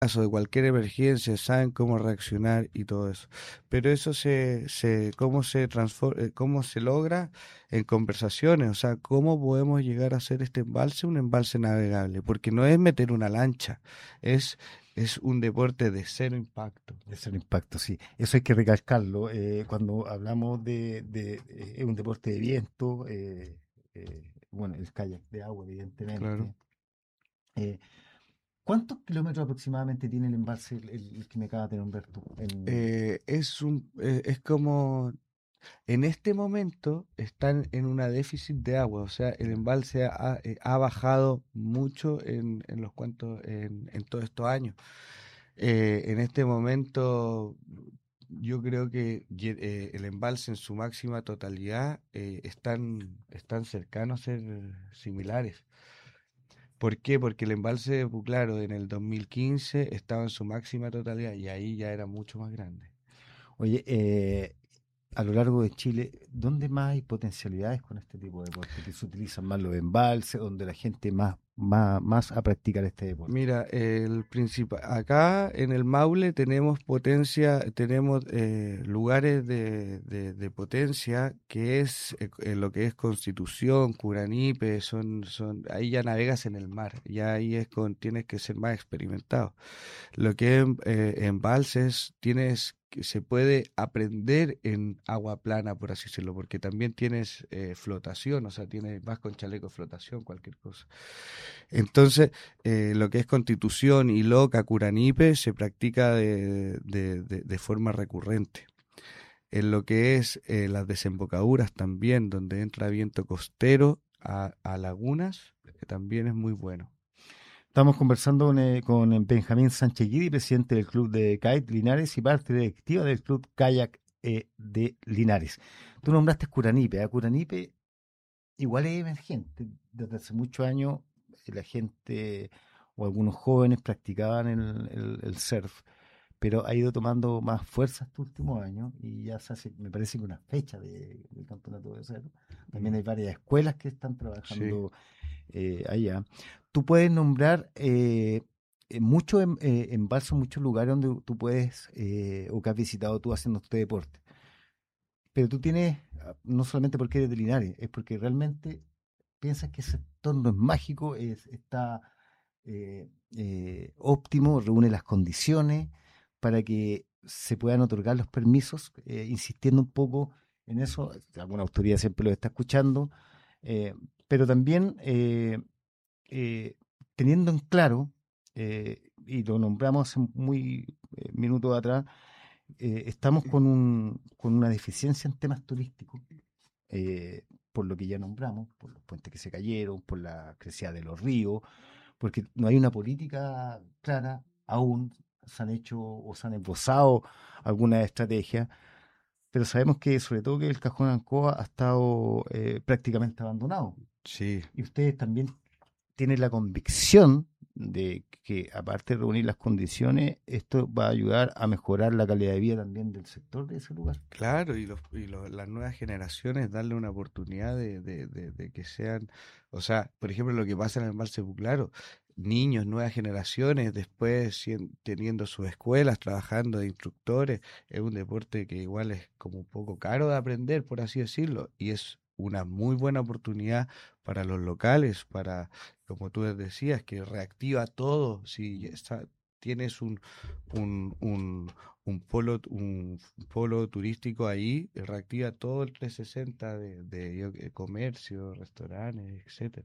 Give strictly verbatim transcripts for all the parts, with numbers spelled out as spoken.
caso de cualquier emergencia, saben cómo reaccionar y todo eso. Pero eso se, se cómo se transforma, cómo se logra en conversaciones, o sea, cómo podemos llegar a hacer este embalse un embalse navegable, porque no es meter una lancha, es es un deporte de cero impacto. Es el impacto, sí. Eso hay que recalcarlo. Eh, cuando hablamos de, de eh, es un deporte de viento, eh, eh, bueno, el kayak de agua, Claro. evidentemente. Eh, ¿Cuántos kilómetros aproximadamente tiene el embalse, el, el- el que me acabas de nombrar tú? En... Eh, es un eh, es como en este momento están en una déficit de agua, o sea, el Ya. embalse ha, eh, ha bajado mucho en, en los cuantos, en, en todos estos años. Eh, en este momento, yo creo que ye- eh, el embalse en su máxima totalidad eh, están, están cercanos a ser similares. ¿Por qué? Porque el embalse de Puclaro en el dos mil quince estaba en su máxima totalidad y ahí ya era mucho más grande. Oye, eh, a lo largo de Chile, ¿dónde más hay potencialidades con este tipo de deporte? Que se utilizan más los embalses, donde la gente más, más, más a practicar este deporte. Mira, el principal, acá en el Maule tenemos potencia, tenemos eh, lugares de, de- de potencia que es eh, eh, lo que es Constitución, Curanipe, son, son, ahí ya navegas en el mar, ya ahí es con, tienes que ser más experimentado. Lo que es eh, embalses, tienes que se puede aprender en agua plana, por así decirlo, porque también tienes eh, flotación, o sea, tienes, vas con chaleco de flotación, cualquier cosa. Entonces, eh, lo que es Constitución y Loca, Curanipe, se practica de, de, de, de forma recurrente. En lo que es eh, las desembocaduras también, donde entra viento costero a, a lagunas, que también es muy bueno. Estamos conversando con, eh, con Benjamín Sánchez Guidi, presidente del Club de Kite Linares y parte directiva del Club Kayak eh, de Linares. Tú nombraste Curanipe. A Curanipe igual es emergente. Desde hace muchos años eh, la gente o algunos jóvenes practicaban el, el- el surf, pero ha ido tomando más fuerza estos últimos años y ya se hace, me parece que una fecha de, del campeonato de surf. También Mm, hay varias escuelas que están sí. trabajando eh, allá. Tú puedes nombrar eh, eh, muchos em- eh, embalses, muchos lugares donde tú puedes eh, o que has visitado tú haciendo este deporte. Pero tú tienes, ah, no solamente porque eres de Linares, es porque realmente piensas que ese entorno es mágico, es, está eh, eh, óptimo, reúne las condiciones para que se puedan otorgar los permisos, eh, insistiendo un poco en eso. Alguna autoridad siempre lo está escuchando, eh, pero también eh, eh, teniendo en claro, eh, y lo nombramos hace muy eh, minutos atrás, eh, estamos con, un, con una deficiencia en temas turísticos, eh, por lo que ya nombramos, por los puentes que se cayeron, por la crecida de los ríos, porque no hay una política clara aún, se han hecho o se han esbozado algunas estrategias, pero sabemos que sobre todo que el Cajón Ancoa ha estado eh, prácticamente abandonado. Sí, Y ustedes también tienen la convicción de que, aparte de reunir las condiciones, esto va a ayudar a mejorar la calidad de vida también del sector de ese lugar. claro, y, los, y los- las nuevas generaciones darle una oportunidad de, de, de- de que sean, o sea, por ejemplo, lo que pasa en el Marce claro, niños, nuevas generaciones, después sien- teniendo sus escuelas, trabajando de instructores, es un deporte que igual es como un poco caro de aprender, por así decirlo, y es una muy buena oportunidad para los locales, para, como tú decías, que reactiva todo, si está- tienes un, un, un un polo, un polo turístico ahí, eh, reactiva todo el trescientos sesenta de, de yo que- comercio, restaurantes, etcétera.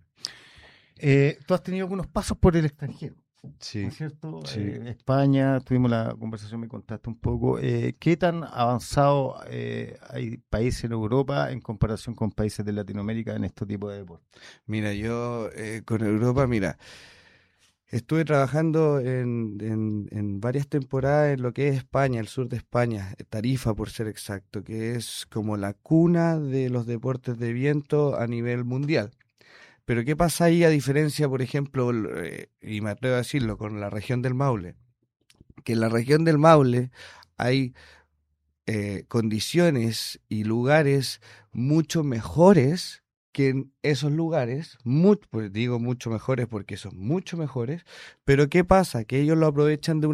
Eh, tú has tenido algunos pasos por el extranjero, ¿no Sí, es cierto? sí. Eh, España, tuvimos la conversación, me contaste un poco. Eh, ¿qué tan avanzado eh, hay países en Europa en comparación con países de Latinoamérica en este tipo de deportes? Mira, yo eh, con Europa, mira, estuve trabajando en, en, en varias temporadas en lo que es España, el sur de España, eh, Tarifa por ser exacto, que es como la cuna de los deportes de viento a nivel mundial. Pero ¿qué pasa ahí a diferencia, por ejemplo, l- eh, y me atrevo a decirlo, con la región del Maule? Que en la región del Maule hay eh, condiciones y lugares mucho mejores que en esos lugares, mu- pues digo mucho mejores porque son mucho mejores, pero ¿qué pasa? Que ellos lo aprovechan de